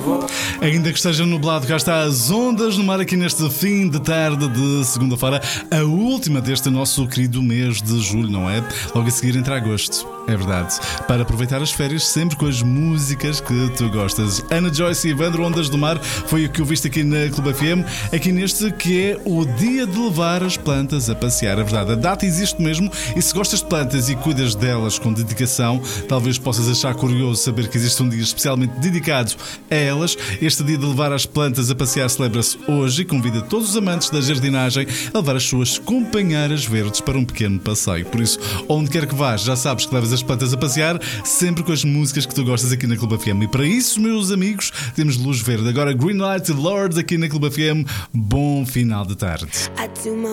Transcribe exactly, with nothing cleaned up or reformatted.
Ainda que esteja nublado, cá está as ondas no mar aqui neste fim de tarde de segunda-feira, a última deste nosso querido mês de julho, não é? Logo a seguir entra agosto, é verdade. Para aproveitar as férias sempre com as músicas que tu gostas. Ana Joyce e Evandro, Ondas do Mar, foi o que eu viste aqui na Clube F M, aqui neste que é o dia de levar as plantas a passear, é verdade. A data existe mesmo e se gostas de plantas e cuidas delas com dedicação, talvez possas achar curioso saber que existe um dia especialmente dedicado a elas. Este dia de levar as plantas a passear celebra-se hoje e convida todos os amantes da jardinagem a levar as suas companheiras verdes para um pequeno passeio. Por isso, onde quer que vás, já sabes que levas as plantas a passear, sempre com as músicas que tu gostas aqui na Clube F M. E para isso, meus amigos, temos luz verde. Agora Greenlight Lord aqui na Clube F M. Bom final de tarde.